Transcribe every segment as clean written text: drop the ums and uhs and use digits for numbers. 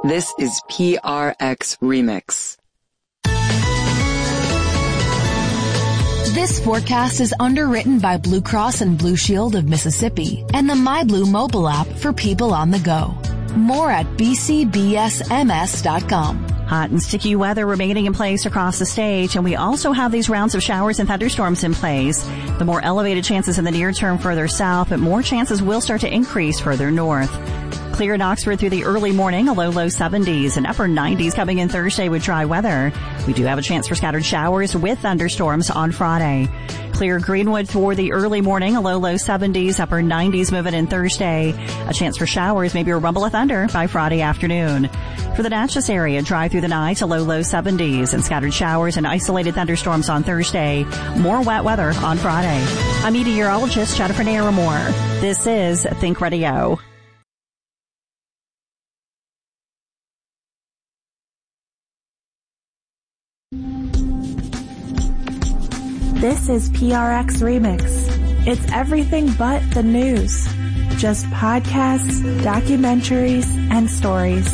This is PRX Remix. This forecast is underwritten by Blue Cross and Blue Shield of Mississippi and the MyBlue mobile app for people on the go. More at bcbsms.com. Hot and sticky weather remaining in place across the state, and we also have these rounds of showers and thunderstorms in place. The more elevated chances in the near term further south, but more chances will start to increase further north. Clear in Oxford through the early morning, a low 70s and upper 90s coming in Thursday with dry weather. We do have a chance for scattered showers with thunderstorms on Friday. Clear Greenwood for the early morning, a low 70s, upper 90s moving in Thursday. A chance for showers, maybe a rumble of thunder by Friday afternoon. For the Natchez area, dry through the night, a low 70s and scattered showers and isolated thunderstorms on Thursday. More wet weather on Friday. I'm meteorologist Jennifer Naramore. This is Think Radio. This is PRX Remix. It's everything but the news. Just podcasts, documentaries, and stories.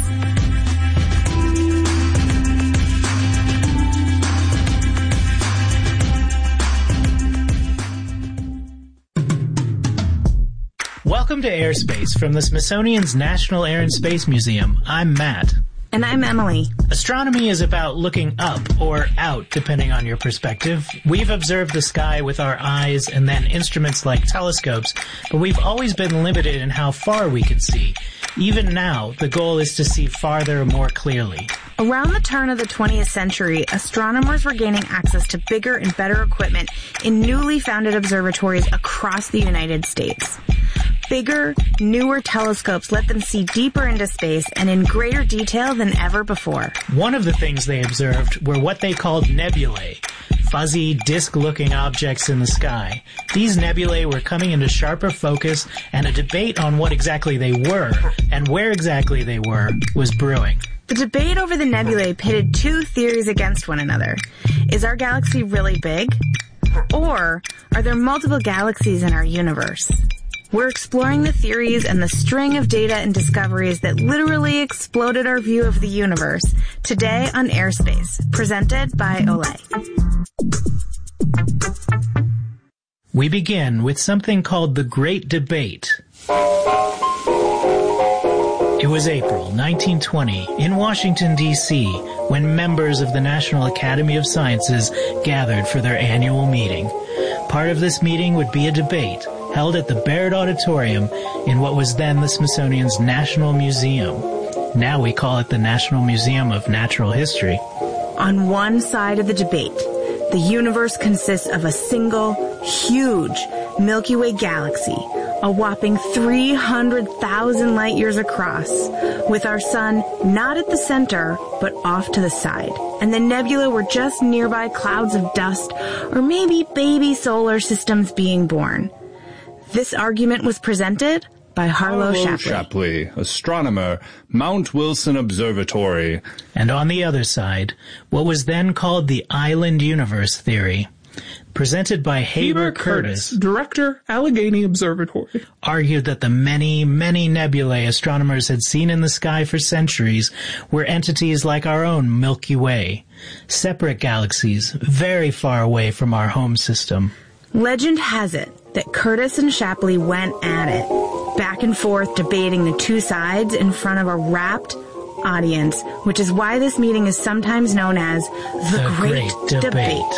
Welcome to Airspace from the Smithsonian's National Air and Space Museum. I'm Matt. And I'm Emily. Astronomy is about looking up or out, depending on your perspective. We've observed the sky with our eyes and then instruments like telescopes, but we've always been limited in how far we can see. Even now, the goal is to see farther more clearly. Around the turn of the 20th century, astronomers were gaining access to bigger and better equipment in newly founded observatories across the United States. Bigger, newer telescopes let them see deeper into space and in greater detail than ever before. One of the things they observed were what they called nebulae, fuzzy, disc-looking objects in the sky. These nebulae were coming into sharper focus, and a debate on what exactly they were and where exactly they were was brewing. The debate over the nebulae pitted two theories against one another. Is our galaxy really big? Or are there multiple galaxies in our universe? We're exploring the theories and the string of data and discoveries that literally exploded our view of the universe today on Airspace, presented by Olay. We begin with something called the Great Debate. It was April 1920 in Washington, D.C., when members of the National Academy of Sciences gathered for their annual meeting. Part of this meeting would be a debate held at the Baird Auditorium in what was then the Smithsonian's National Museum. Now we call it the National Museum of Natural History. On one side of the debate, the universe consists of a single, huge Milky Way galaxy, a whopping 300,000 light years across, with our sun not at the center, but off to the side. And the nebula were just nearby clouds of dust, or maybe baby solar systems being born. This argument was presented by Harlow Shapley, astronomer, Mount Wilson Observatory. And on the other side, what was then called the Island Universe Theory, presented by Heber Curtis, Director, Allegheny Observatory, argued that the many, many nebulae astronomers had seen in the sky for centuries were entities like our own Milky Way, separate galaxies very far away from our home system. Legend has it that Curtis and Shapley went at it, back and forth debating the two sides in front of a rapt audience, which is why this meeting is sometimes known as the Great Debate.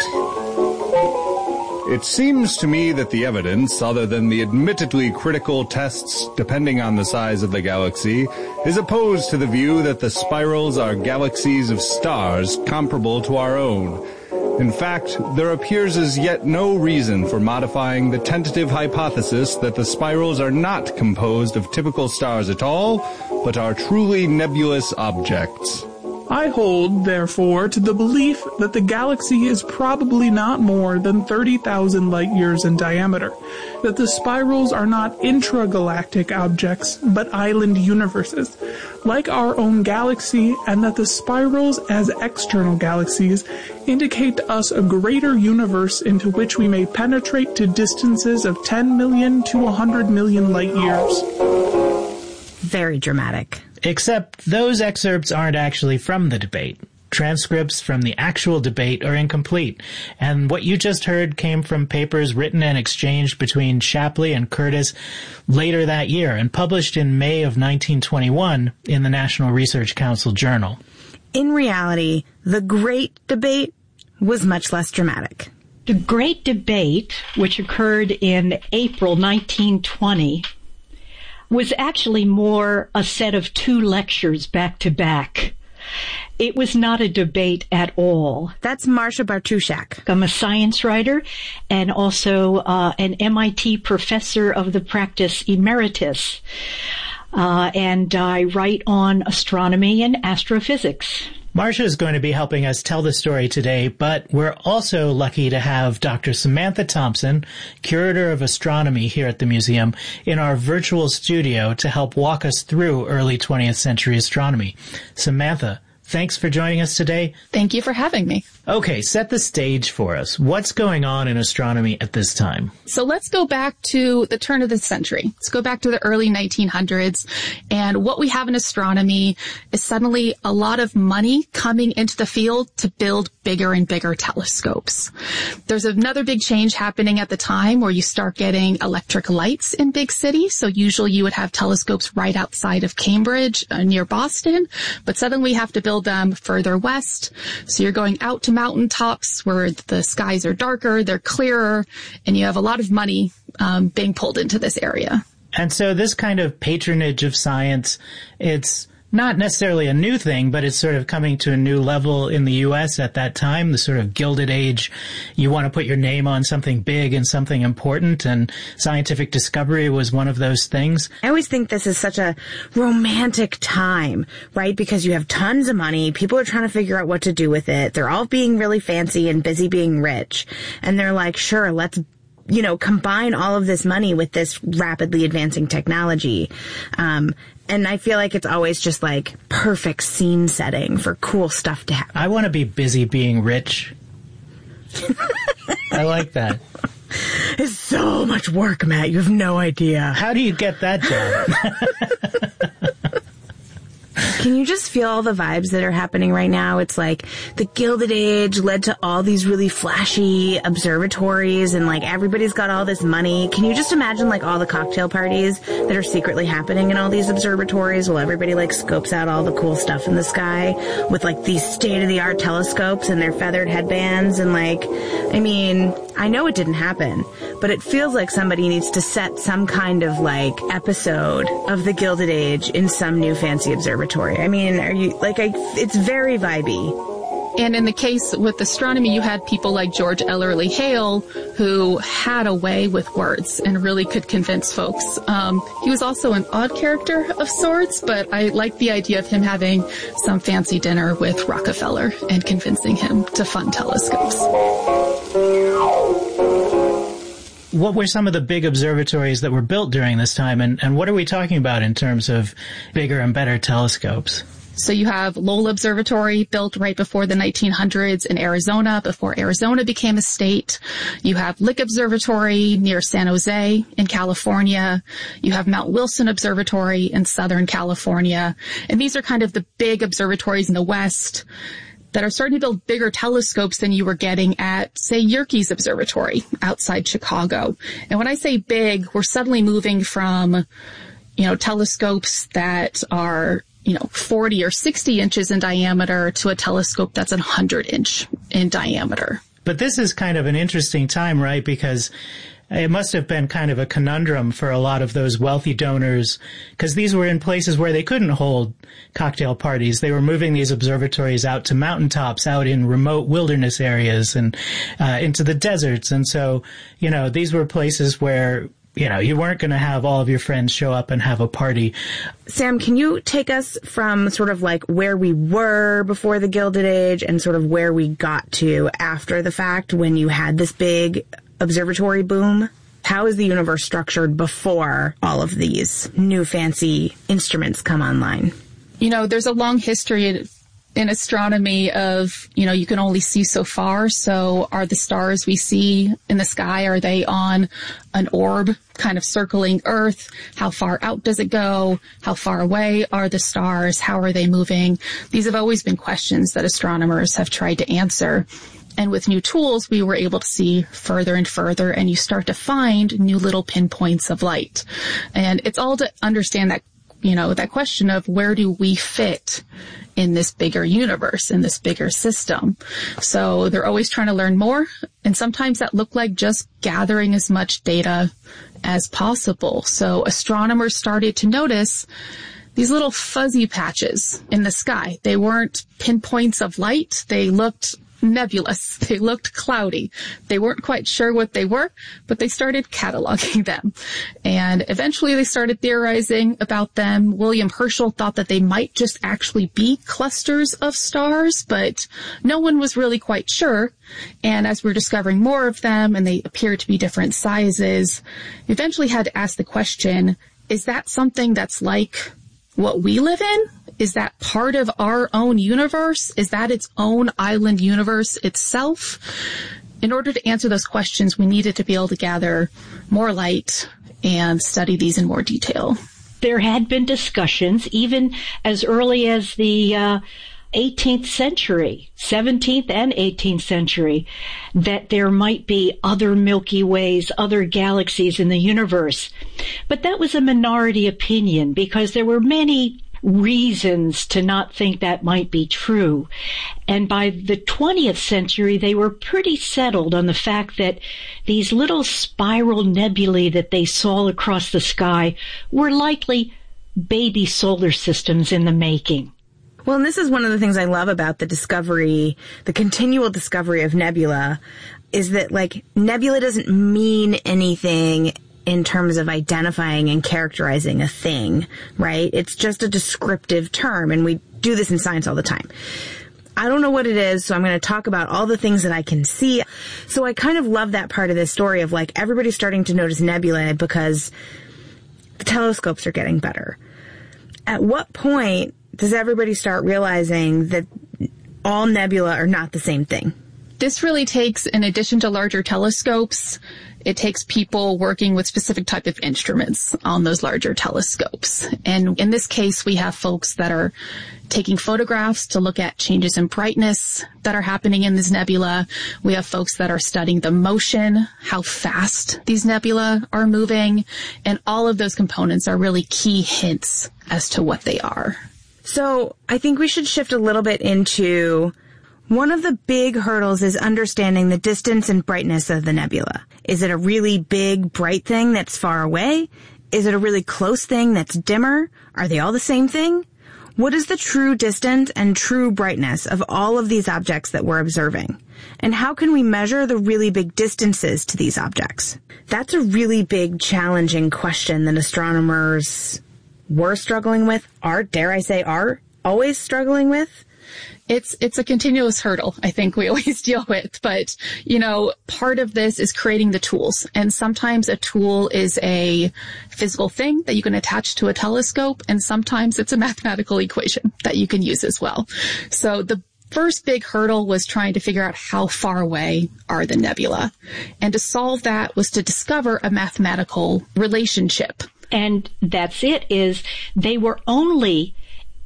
It seems to me that the evidence, other than the admittedly critical tests depending on the size of the galaxy, is opposed to the view that the spirals are galaxies of stars comparable to our own. In fact, there appears as yet no reason for modifying the tentative hypothesis that the spirals are not composed of typical stars at all, but are truly nebulous objects. I hold, therefore, to the belief that the galaxy is probably not more than 30,000 light years in diameter, that the spirals are not intragalactic objects, but island universes, like our own galaxy, and that the spirals as external galaxies indicate to us a greater universe into which we may penetrate to distances of 10 million to 100 million light years. Very dramatic. Except those excerpts aren't actually from the debate. Transcripts from the actual debate are incomplete, and what you just heard came from papers written and exchanged between Shapley and Curtis later that year and published in May of 1921 in the National Research Council Journal. In reality, the Great Debate was much less dramatic. The Great Debate, which occurred in April 1920, was actually more a set of 2 lectures back to back. It was not a debate at all. That's Marcia Bartuszak. I'm a science writer and also an MIT professor of the practice emeritus. And I write on astronomy and astrophysics. Marcia is going to be helping us tell the story today, but we're also lucky to have Dr. Samantha Thompson, Curator of Astronomy here at the museum, in our virtual studio to help walk us through early 20th century astronomy. Samantha, thanks for joining us today. Thank you for having me. Okay, set the stage for us. What's going on in astronomy at this time? So let's go back to the turn of the century. Let's go back to the early 1900s. And what we have in astronomy is suddenly a lot of money coming into the field to build bigger and bigger telescopes. There's another big change happening at the time where you start getting electric lights in big cities. So usually you would have telescopes right outside of Cambridge, near Boston, but suddenly we have to build them further west. So you're going out to mountaintops where the skies are darker, they're clearer, and you have a lot of money being pulled into this area. And so this kind of patronage of science, it's not necessarily a new thing, but it's sort of coming to a new level in the U.S. at that time, the sort of Gilded Age. You want to put your name on something big and something important, and scientific discovery was one of those things. I always think this is such a romantic time, right? Because you have tons of money, people are trying to figure out what to do with it, they're all being really fancy and busy being rich, and they're like, sure, let's combine all of this money with this rapidly advancing technology. And I feel like it's always just like perfect scene setting for cool stuff to happen. I want to be busy being rich. I like that. It's so much work, Matt. You have no idea. How do you get that job? Can you just feel all the vibes that are happening right now? It's like the Gilded Age led to all these really flashy observatories and like everybody's got all this money. Can you just imagine like all the cocktail parties that are secretly happening in all these observatories while everybody like scopes out all the cool stuff in the sky with like these state-of-the-art telescopes and their feathered headbands and like, I mean, I know it didn't happen, but it feels like somebody needs to set some kind of like episode of the Gilded Age in some new fancy observatory. I mean, it's very vibey. And in the case with astronomy, you had people like George Ellery Hale, who had a way with words and really could convince folks. He was also an odd character of sorts, but I like the idea of him having some fancy dinner with Rockefeller and convincing him to fund telescopes. What were some of the big observatories that were built during this time, and what are we talking about in terms of bigger and better telescopes? So you have Lowell Observatory, built right before the 1900s in Arizona, before Arizona became a state. You have Lick Observatory near San Jose in California. You have Mount Wilson Observatory in Southern California. And these are kind of the big observatories in the West that are starting to build bigger telescopes than you were getting at, say, Yerkes Observatory outside Chicago. And when I say big, we're suddenly moving from, telescopes that are, 40 or 60 inches in diameter to a telescope that's 100 inch in diameter. But this is kind of an interesting time, right? Because it must have been kind of a conundrum for a lot of those wealthy donors, because these were in places where they couldn't hold cocktail parties. They were moving these observatories out to mountaintops, out in remote wilderness areas and into the deserts. And so, these were places where, you weren't going to have all of your friends show up and have a party. Sam, can you take us from sort of like where we were before the Gilded Age and sort of where we got to after the fact when you had this big observatory boom? How is the universe structured before all of these new fancy instruments come online? There's a long history in astronomy of, you can only see so far. So are the stars we see in the sky, are they on an orb kind of circling Earth? How far out does it go? How far away are the stars? How are they moving? These have always been questions that astronomers have tried to answer. And with new tools, we were able to see further and further, and you start to find new little pinpoints of light. And it's all to understand that, that question of where do we fit in this bigger universe, in this bigger system. So they're always trying to learn more. And sometimes that looked like just gathering as much data as possible. So astronomers started to notice these little fuzzy patches in the sky. They weren't pinpoints of light. They looked nebulous. They looked cloudy. They weren't quite sure what they were, but they started cataloging them. And eventually they started theorizing about them. William Herschel thought that they might just actually be clusters of stars, but no one was really quite sure. And as we're discovering more of them, and they appear to be different sizes, we eventually had to ask the question, is that something that's like what we live in? Is that part of our own universe? Is that its own island universe itself? In order to answer those questions, we needed to be able to gather more light and study these in more detail. There had been discussions, even as early as the 18th century, 17th and 18th century, that there might be other Milky Ways, other galaxies in the universe. But that was a minority opinion because there were many reasons to not think that might be true. And by the 20th century, they were pretty settled on the fact that these little spiral nebulae that they saw across the sky were likely baby solar systems in the making. Well, and this is one of the things I love about the discovery, the continual discovery of nebula, is that, nebula doesn't mean anything in terms of identifying and characterizing a thing, right? It's just a descriptive term, and we do this in science all the time. I don't know what it is, so I'm going to talk about all the things that I can see. So I kind of love that part of this story of, everybody's starting to notice nebulae because the telescopes are getting better. At what point does everybody start realizing that all nebula are not the same thing? This really takes, in addition to larger telescopes, it takes people working with specific type of instruments on those larger telescopes. And in this case, we have folks that are taking photographs to look at changes in brightness that are happening in this nebula. We have folks that are studying the motion, how fast these nebula are moving, and all of those components are really key hints as to what they are. So I think we should shift a little bit into one of the big hurdles is understanding the distance and brightness of the nebula. Is it a really big, bright thing that's far away? Is it a really close thing that's dimmer? Are they all the same thing? What is the true distance and true brightness of all of these objects that we're observing? And how can we measure the really big distances to these objects? That's a really big, challenging question that astronomers were struggling with, are always struggling with. It's a continuous hurdle, I think we always deal with. But, part of this is creating the tools. And sometimes a tool is a physical thing that you can attach to a telescope. And sometimes it's a mathematical equation that you can use as well. So the first big hurdle was trying to figure out how far away are the nebula. And to solve that was to discover a mathematical relationship. And that's it, is they were only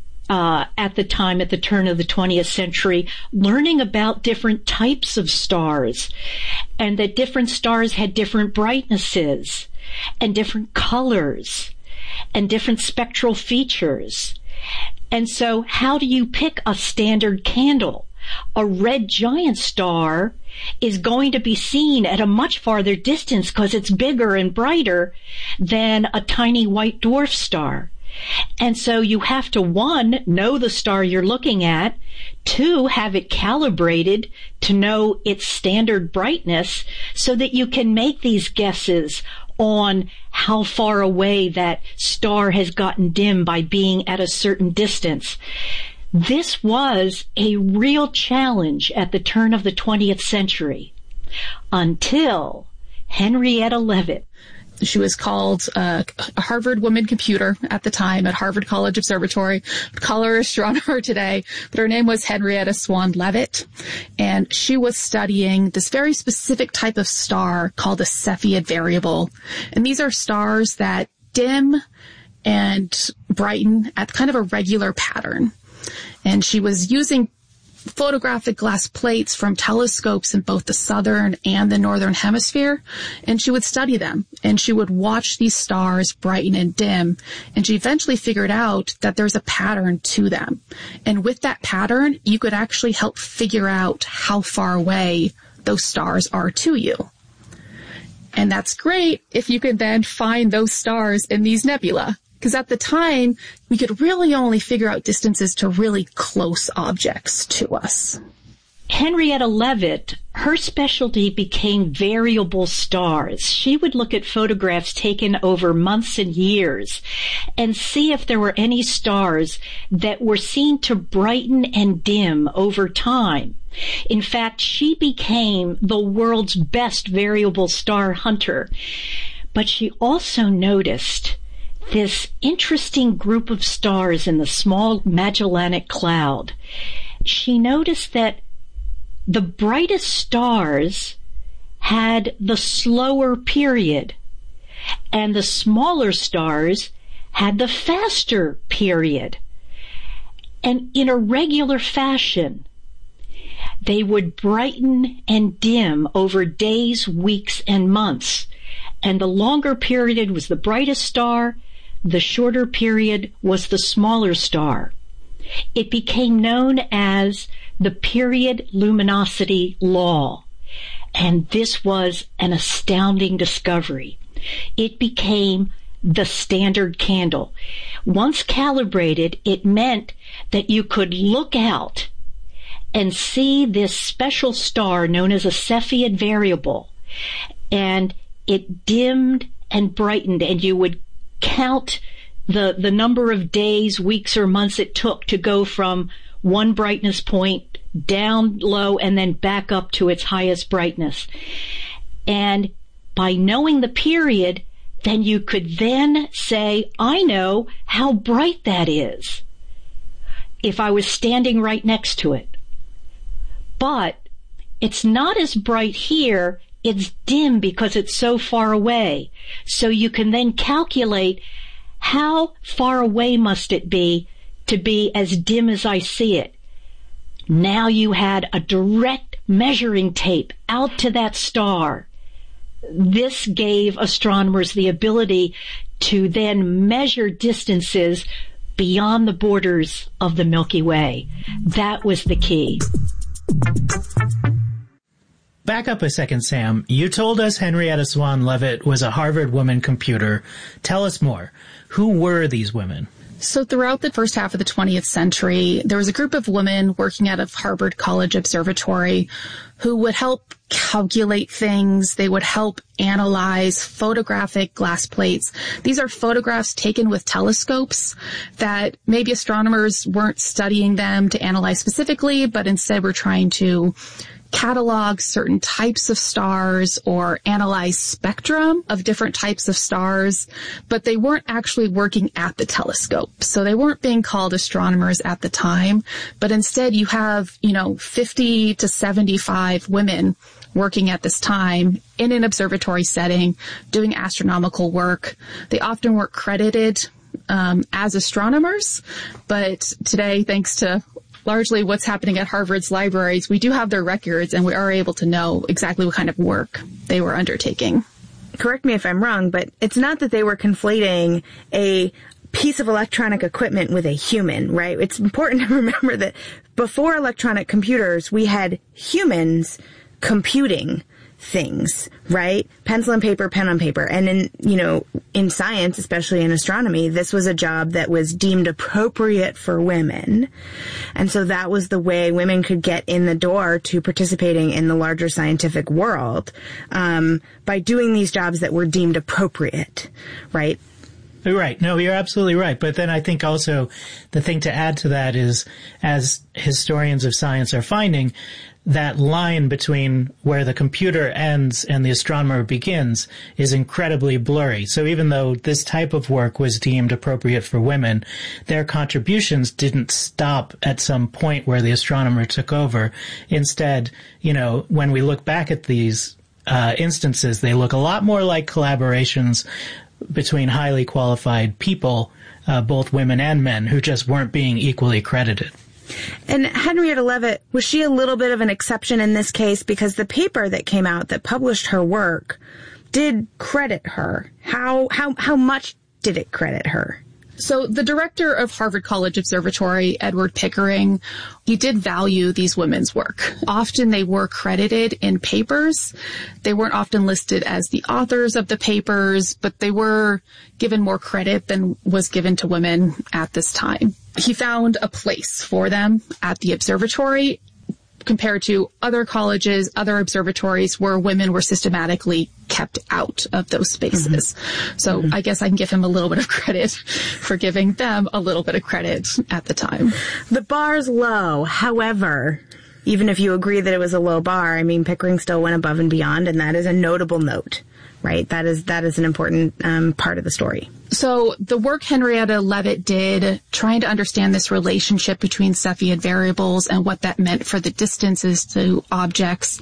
at the time, at the turn of the 20th century, learning about different types of stars, and that different stars had different brightnesses and different colors and different spectral features. And so how do you pick a standard candle? A red giant star is going to be seen at a much farther distance because it's bigger and brighter than a tiny white dwarf star. And so you have to, 1, know the star you're looking at, 2, have it calibrated to know its standard brightness so that you can make these guesses on how far away that star has gotten dim by being at a certain distance. This was a real challenge at the turn of the 20th century until Henrietta Leavitt. She was called a Harvard woman computer at the time at Harvard College Observatory. We'd call her astronomer today, but her name was Henrietta Swan Leavitt. And she was studying this very specific type of star called a Cepheid variable. And these are stars that dim and brighten at kind of a regular pattern. And she was using photographic glass plates from telescopes in both the southern and the northern hemisphere, and she would study them, and she would watch these stars brighten and dim, and she eventually figured out that there's a pattern to them. And with that pattern, you could actually help figure out how far away those stars are to you. And that's great if you could then find those stars in these nebula. Because at the time, we could really only figure out distances to really close objects to us. Henrietta Leavitt, her specialty became variable stars. She would look at photographs taken over months and years and see if there were any stars that were seen to brighten and dim over time. In fact, she became the world's best variable star hunter. But she also noticed this interesting group of stars in the small Magellanic Cloud. She noticed that the brightest stars had the slower period, and the smaller stars had the faster period. And in a regular fashion, they would brighten and dim over days, weeks, and months. And the longer period was the brightest star, the shorter period was the smaller star. It became known as the period luminosity law, and this was an astounding discovery. It became the standard candle. Once calibrated, it meant that you could look out and see this special star known as a Cepheid variable, and it dimmed and brightened, and you would count the number of days, weeks, or months it took to go from one brightness point down low and then back up to its highest brightness. And by knowing the period, then you could then say, I know how bright that is if I was standing right next to it. But it's not as bright here. It's dim because it's so far away. So you can then calculate how far away must it be to be as dim as I see it. Now you had a direct measuring tape out to that star. This gave astronomers the ability to then measure distances beyond the borders of the Milky Way. That was the key. Back up a second, Sam. You told us Henrietta Swan Leavitt was a Harvard woman computer. Tell us more. Who were these women? So throughout the first half of the 20th century, there was a group of women working out of Harvard College Observatory who would help calculate things. They would help analyze photographic glass plates. These are photographs taken with telescopes that maybe astronomers weren't studying them to analyze specifically, but instead were trying to catalog certain types of stars or analyze spectrum of different types of stars, but they weren't actually working at the telescope. So they weren't being called astronomers at the time, but instead you have, 50 to 75 women working at this time in an observatory setting, doing astronomical work. They often weren't credited as astronomers, but today, thanks to largely what's happening at Harvard's libraries, we do have their records and we are able to know exactly what kind of work they were undertaking. Correct me if I'm wrong, but it's not that they were conflating a piece of electronic equipment with a human, right? It's important to remember that before electronic computers, we had humans computing things, right? Pencil and paper, pen on paper. And in science, especially in astronomy, this was a job that was deemed appropriate for women. And so that was the way women could get in the door to participating in the larger scientific world, by doing these jobs that were deemed appropriate, right? Right. No, you're absolutely right. But then I think also the thing to add to that is, as historians of science are finding, that line between where the computer ends and the astronomer begins is incredibly blurry. So even though this type of work was deemed appropriate for women, their contributions didn't stop at some point where the astronomer took over. Instead, when we look back at these instances, they look a lot more like collaborations between highly qualified people, both women and men, who just weren't being equally credited. And Henrietta Leavitt, was she a little bit of an exception in this case? Because the paper that came out that published her work did credit her. How much did it credit her? So the director of Harvard College Observatory, Edward Pickering, he did value these women's work. Often they were credited in papers. They weren't often listed as the authors of the papers, but they were given more credit than was given to women at this time. He found a place for them at the observatory compared to other colleges, other observatories where women were systematically kept out of those spaces. Mm-hmm. So I guess I can give him a little bit of credit for giving them a little bit of credit at the time. The bar's low. However, even if you agree that it was a low bar, Pickering still went above and beyond, and that is a notable note, right? That is an important part of the story. So the work Henrietta Leavitt did, trying to understand this relationship between Cepheid variables and what that meant for the distances to objects,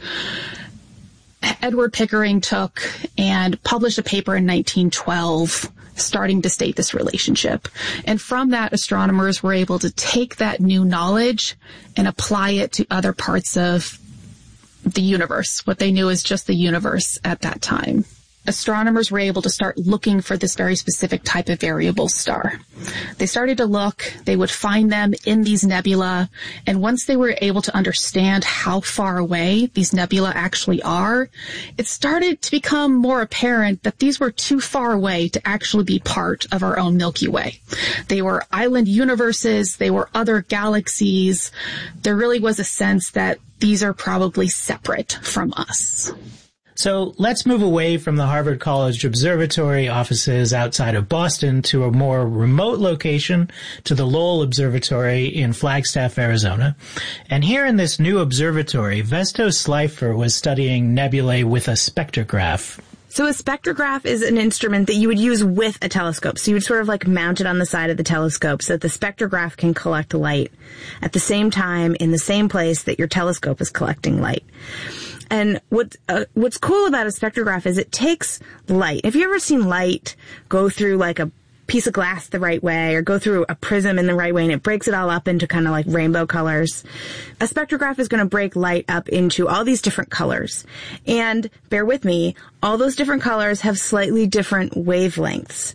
Edward Pickering took and published a paper in 1912 starting to state this relationship. And from that, astronomers were able to take that new knowledge and apply it to other parts of the universe, what they knew as just the universe at that time. Astronomers were able to start looking for this very specific type of variable star. They started to look, they would find them in these nebula, and once they were able to understand how far away these nebula actually are, it started to become more apparent that these were too far away to actually be part of our own Milky Way. They were island universes, they were other galaxies. There really was a sense that these are probably separate from us. So let's move away from the Harvard College Observatory offices outside of Boston to a more remote location, to the Lowell Observatory in Flagstaff, Arizona. And here in this new observatory, Vesto Slipher was studying nebulae with a spectrograph. So a spectrograph is an instrument that you would use with a telescope. So you would sort of mount it on the side of the telescope so that the spectrograph can collect light at the same time in the same place that your telescope is collecting light. And what's cool about a spectrograph is it takes light. Have you ever seen light go through a piece of glass the right way or go through a prism in the right way and it breaks it all up into kind of rainbow colors? A spectrograph is going to break light up into all these different colors. And bear with me, all those different colors have slightly different wavelengths.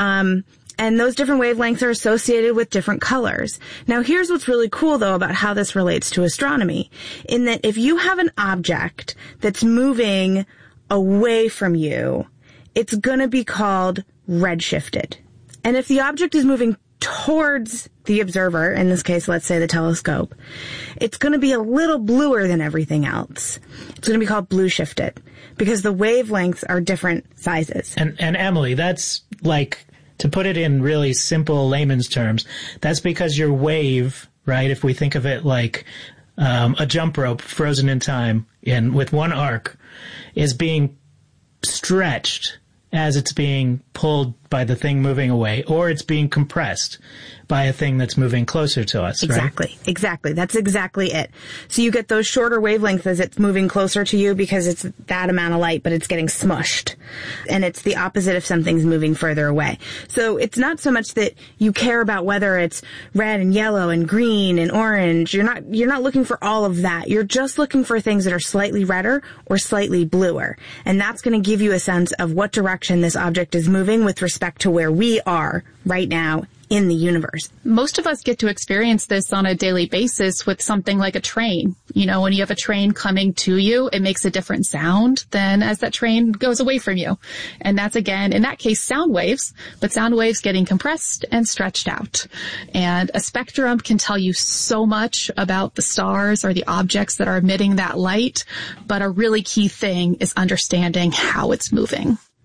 And those different wavelengths are associated with different colors. Now, here's what's really cool, though, about how this relates to astronomy, in that if you have an object that's moving away from you, it's going to be called redshifted. And if the object is moving towards the observer, in this case, let's say the telescope, it's going to be a little bluer than everything else. It's going to be called blue shifted because the wavelengths are different sizes. And Emily, that's to put it in really simple layman's terms, that's because your wave, right, if we think of it like a jump rope frozen in time with one arc, is being stretched as it's being pulled by the thing moving away, or it's being compressed by a thing that's moving closer to us, right? Exactly. That's exactly it. So you get those shorter wavelengths as it's moving closer to you because it's that amount of light, but it's getting smushed. And it's the opposite if something's moving further away. So it's not so much that you care about whether it's red and yellow and green and orange. You're not looking for all of that. You're just looking for things that are slightly redder or slightly bluer. And that's going to give you a sense of what direction this object is moving with respect to where we are right now in the universe. Most of us get to experience this on a daily basis with something like a train. When you have a train coming to you, it makes a different sound than as that train goes away from you. And that's, again, in that case, sound waves, but sound waves getting compressed and stretched out. And a spectrum can tell you so much about the stars or the objects that are emitting that light, but a really key thing is understanding how it's moving.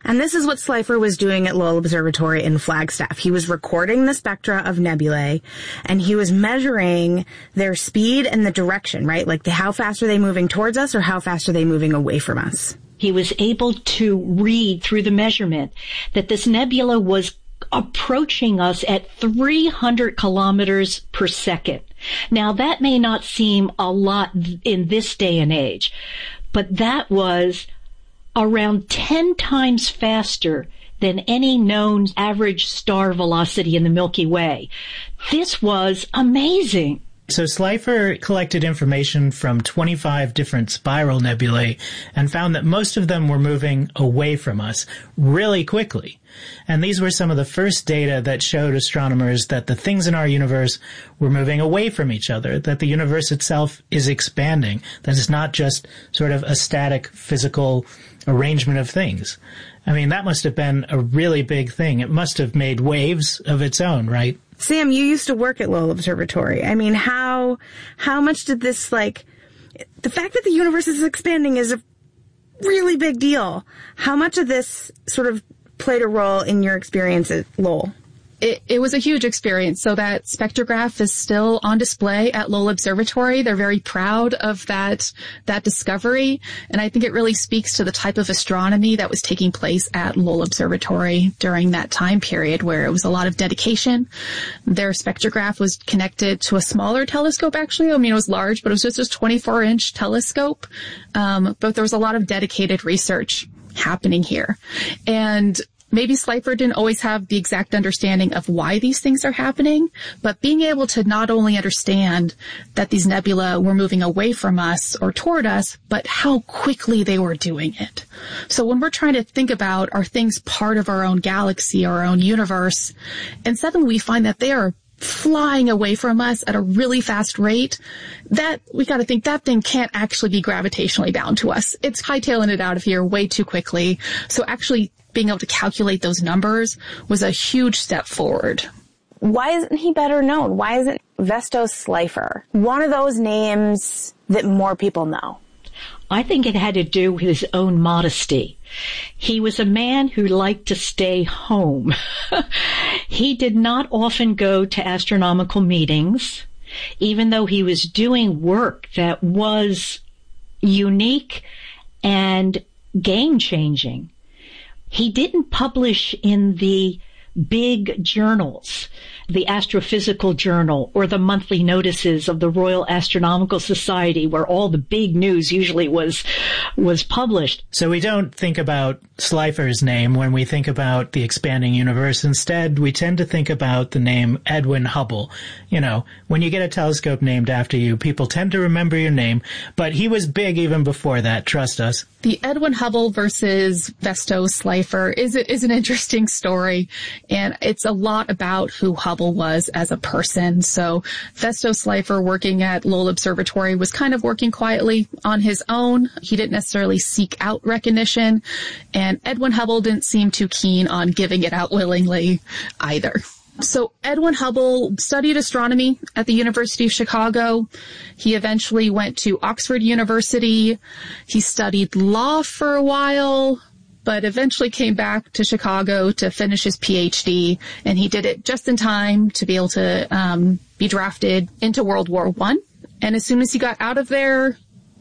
And this is what Slipher was doing at Lowell Observatory in Flagstaff. He was recording the spectra of nebulae, and he was measuring their speed and the direction, right? Like how fast are they moving towards us or how fast are they moving away from us? He was able to read through the measurement that this nebula was approaching us at 300 kilometers per second. Now, that may not seem a lot in this day and age, but that was around 10 times faster than any known average star velocity in the Milky Way. This was amazing. So Slipher collected information from 25 different spiral nebulae and found that most of them were moving away from us really quickly. And these were some of the first data that showed astronomers that the things in our universe were moving away from each other, that the universe itself is expanding, that it's not just sort of a static physical arrangement of things. I mean, that must have been a really big thing. It must have made waves of its own, right? Sam, you used to work at Lowell Observatory. I mean, how much did this, the fact that the universe is expanding is a really big deal. How much of this sort of played a role in your experience at Lowell? It was a huge experience. So that spectrograph is still on display at Lowell Observatory. They're very proud of that discovery. And I think it really speaks to the type of astronomy that was taking place at Lowell Observatory during that time period where it was a lot of dedication. Their spectrograph was connected to a smaller telescope, actually. I mean, it was large, but it was just a 24-inch telescope. But there was a lot of dedicated research happening here. And maybe Slipher didn't always have the exact understanding of why these things are happening, but being able to not only understand that these nebula were moving away from us or toward us, but how quickly they were doing it. So when we're trying to think about are things part of our own galaxy, our own universe, and suddenly we find that they are flying away from us at a really fast rate, that we got to think that thing can't actually be gravitationally bound to us. It's hightailing it out of here way too quickly. So actually being able to calculate those numbers was a huge step forward. Why isn't he better known? Why isn't Vestos Slipher one of those names that more people know? I think it had to do with his own modesty. He was a man who liked to stay home. He did not often go to astronomical meetings, even though he was doing work that was unique and game-changing. He didn't publish in the big journals, the Astrophysical Journal or the monthly notices of the Royal Astronomical Society, where all the big news usually was published. So we don't think about Slipher's name when we think about the expanding universe. Instead, we tend to think about the name Edwin Hubble. You know, when you get a telescope named after you, people tend to remember your name, but he was big even before that, trust us. The Edwin Hubble versus Vestos Slipher is an interesting story, and it's a lot about who Hubble was as a person. So Vestos Slipher, working at Lowell Observatory, was kind of working quietly on his own. He didn't necessarily seek out recognition, and Edwin Hubble didn't seem too keen on giving it out willingly either. So Edwin Hubble studied astronomy at the University of Chicago. He eventually went to Oxford University. He studied law for a while, but eventually came back to Chicago to finish his PhD, and he did it just in time to be able to be drafted into World War I. And as soon as he got out of there,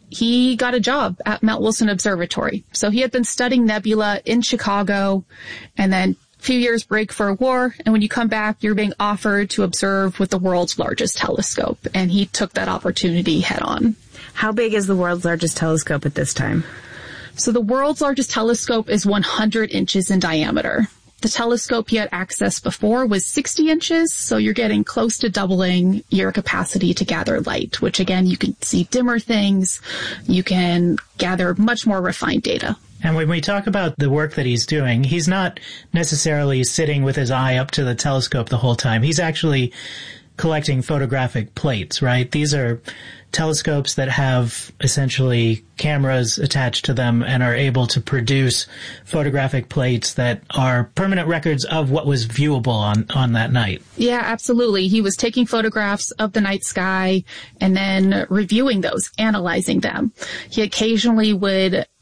he got a job at Mount Wilson Observatory. So he had been studying nebula in Chicago, and then few years break for a war, and when you come back, you're being offered to observe with the world's largest telescope, and he took that opportunity head on. How big is the world's largest telescope at this time? So the world's largest telescope is 100 inches in diameter. The telescope he had access before was 60 inches, so you're getting close to doubling your capacity to gather light, which again, you can see dimmer things, you can gather much more refined data. And when we talk about the work that he's doing, he's not necessarily sitting with his eye up to the telescope the whole time. He's actually collecting photographic plates, right? These are telescopes that have essentially cameras attached to them and are able to produce photographic plates that are permanent records of what was viewable on that night. Yeah, absolutely. He was taking photographs of the night sky and then reviewing those, analyzing them. He occasionally would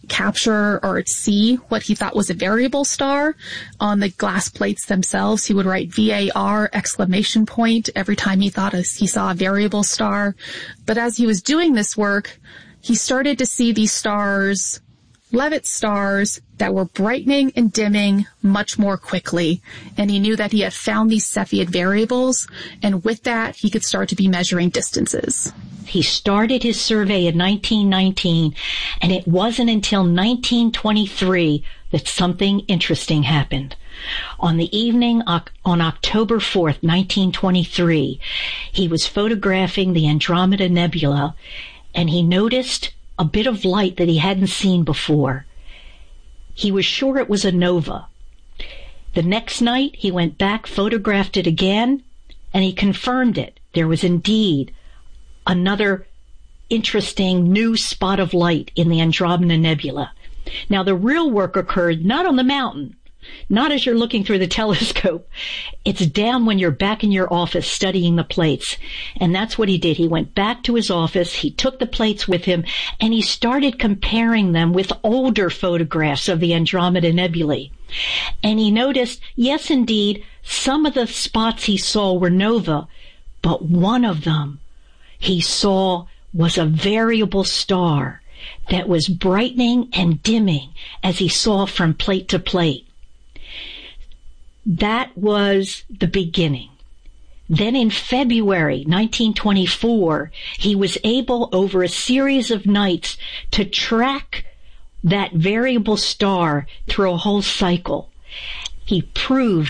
capture or see what he thought was a variable star. On the glass plates themselves, he would write VAR ! Every time he thought he saw a variable star. But as he was doing this work, he started to see these stars, Leavitt stars, that were brightening and dimming much more quickly. And he knew that he had found these Cepheid variables, and with that, he could start to be measuring distances. He started his survey in 1919, and it wasn't until 1923 that something interesting happened. On the evening on October 4th, 1923, he was photographing the Andromeda Nebula, and he noticed a bit of light that he hadn't seen before. He was sure it was a nova. The next night, he went back, photographed it again, and he confirmed it. There was indeed another interesting new spot of light in the Andromeda Nebula. Now, the real work occurred not on the mountain, not as you're looking through the telescope. It's down when you're back in your office studying the plates. And that's what he did. He went back to his office, he took the plates with him, and he started comparing them with older photographs of the Andromeda Nebulae. And he noticed, yes, indeed, some of the spots he saw were nova, but one of them he saw was a variable star that was brightening and dimming as he saw from plate to plate. That was the beginning. Then in February 1924, he was able, over a series of nights, to track that variable star through a whole cycle. He proved